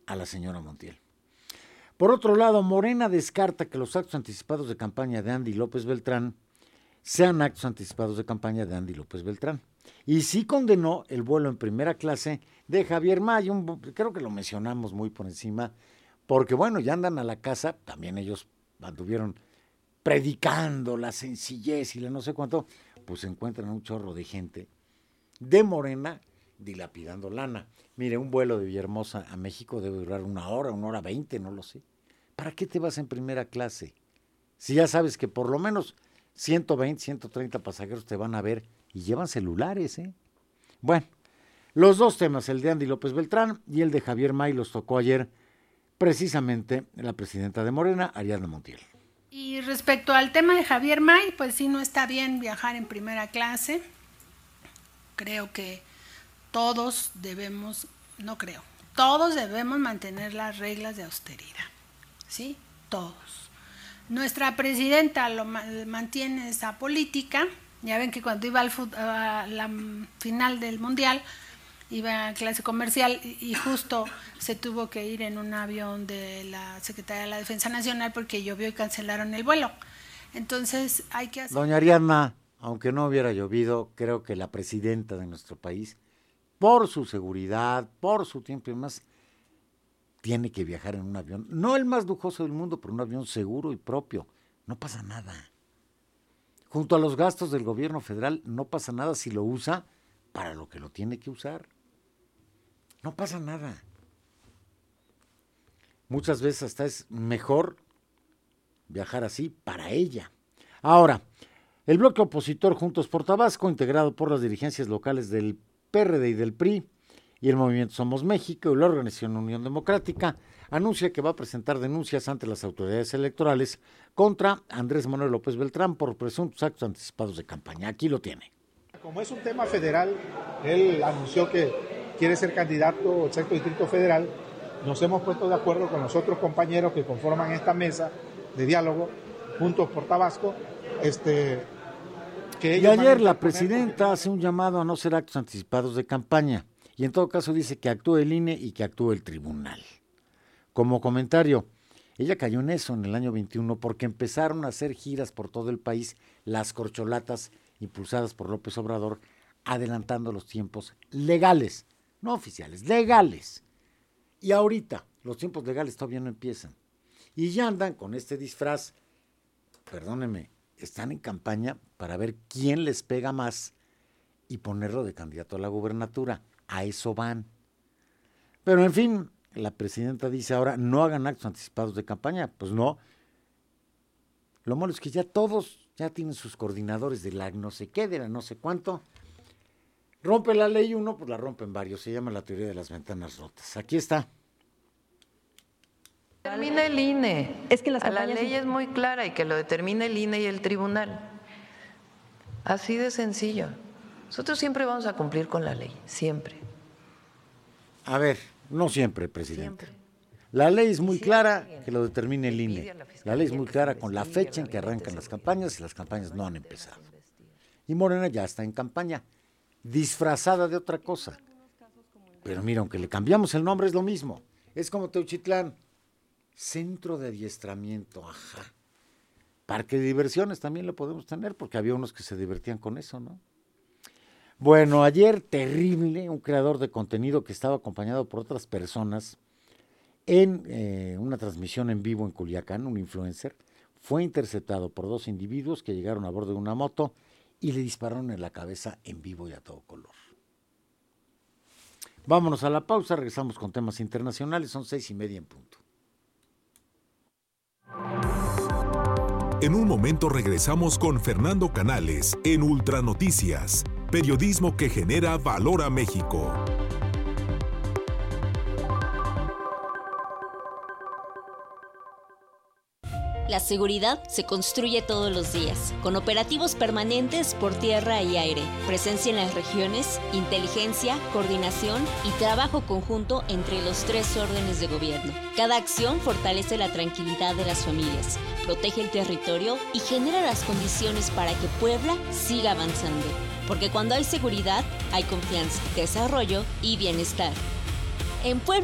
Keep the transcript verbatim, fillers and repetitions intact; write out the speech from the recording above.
a la señora Montiel. Por otro lado, Morena descarta que los actos anticipados de campaña de Andy López Beltrán sean actos anticipados de campaña de Andy López Beltrán. Y sí condenó el vuelo en primera clase de Javier May, un, creo que lo mencionamos muy por encima, porque bueno, ya andan a la casa, también ellos anduvieron predicando la sencillez y la no sé cuánto, pues se encuentran un chorro de gente de Morena dilapidando lana. Mire, un vuelo de Villahermosa a México debe durar una hora, una hora veinte, no lo sé. ¿Para qué te vas en primera clase? Si ya sabes que por lo menos ciento veinte, ciento treinta pasajeros te van a ver y llevan celulares, ¿eh? Bueno, los dos temas, el de Andy López Beltrán y el de Javier May, los tocó ayer precisamente la presidenta de Morena, Ariadna Montiel. Y respecto al tema de Javier May, pues sí, no está bien viajar en primera clase. Creo que todos debemos, no creo, todos debemos mantener las reglas de austeridad, ¿sí? Todos. Nuestra presidenta lo mantiene esa política. Ya ven que cuando iba al fut, a la final del Mundial, iba a clase comercial y, y justo se tuvo que ir en un avión de la Secretaría de la Defensa Nacional porque llovió y cancelaron el vuelo. Entonces hay que hacer... Doña Ariadna, aunque no hubiera llovido, creo que la presidenta de nuestro país, por su seguridad, por su tiempo y demás, tiene que viajar en un avión, no el más lujoso del mundo, pero un avión seguro y propio. No pasa nada. Junto a los gastos del gobierno federal, no pasa nada si lo usa para lo que lo tiene que usar. No pasa nada. Muchas veces hasta es mejor viajar así para ella. Ahora, el bloque opositor Juntos por Tabasco, integrado por las dirigencias locales del P R D y del P R I, y el Movimiento Somos México y la Organización Unión Democrática, anuncia que va a presentar denuncias ante las autoridades electorales contra Andrés Manuel López Beltrán por presuntos actos anticipados de campaña. Aquí lo tiene. Como es un tema federal, él anunció que quiere ser candidato al sexto distrito federal. Nos hemos puesto de acuerdo con los otros compañeros que conforman esta mesa de diálogo, Juntos por Tabasco. Este, que y ayer la presidenta hace un llamado a no ser actos anticipados de campaña. Y en todo caso dice que actúe el I N E y que actúe el tribunal. Como comentario, ella cayó en eso en el año veintiuno porque empezaron a hacer giras por todo el país las corcholatas impulsadas por López Obrador, adelantando los tiempos legales, no oficiales, legales. Y ahorita los tiempos legales todavía no empiezan. Y ya andan con este disfraz, perdónenme, están en campaña para ver quién les pega más y ponerlo de candidato a la gubernatura. A eso van. Pero en fin, la presidenta dice ahora, no hagan actos anticipados de campaña. Pues no. Lo malo es que ya todos ya tienen sus coordinadores de la no sé qué, de la no sé cuánto. Rompe la ley uno, pues la rompen varios. Se llama la teoría de las ventanas rotas. Aquí está. Determina el I N E. Es que las la campañas... ley es muy clara y que lo determine el I N E y el tribunal. Así de sencillo. Nosotros siempre vamos a cumplir con la ley, siempre. A ver, no siempre, presidente. Siempre. La ley es muy clara, que lo determine el I N E. La ley es muy clara con la fecha en que arrancan las campañas y las campañas no han empezado. Y Morena ya está en campaña, disfrazada de otra cosa. Pero mira, aunque le cambiamos el nombre es lo mismo. Es como Teuchitlán, centro de adiestramiento, ajá. Parque de diversiones también lo podemos tener, porque había unos que se divertían con eso, ¿no? Bueno, ayer terrible, un creador de contenido que estaba acompañado por otras personas en eh, una transmisión en vivo en Culiacán, un influencer, fue interceptado por dos individuos que llegaron a bordo de una moto y le dispararon en la cabeza en vivo y a todo color. Vámonos a la pausa, regresamos con temas internacionales, son seis y media en punto. En un momento regresamos con Fernando Canales en Ultranoticias. Periodismo que genera valor a México. La seguridad se construye todos los días, con operativos permanentes por tierra y aire, presencia en las regiones, inteligencia, coordinación y trabajo conjunto entre los tres órdenes de gobierno. Cada acción fortalece la tranquilidad de las familias, protege el territorio y genera las condiciones para que Puebla siga avanzando. Porque cuando hay seguridad, hay confianza, desarrollo y bienestar. En Puebla